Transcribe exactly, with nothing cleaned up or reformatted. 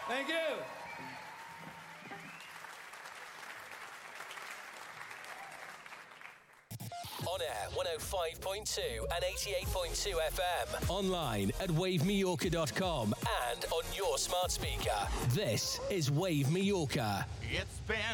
Thank you. On air, one oh five point two and eighty-eight point two F M. Online at wave mallorca dot com and on your smart speaker. This is Wave Mallorca. It's been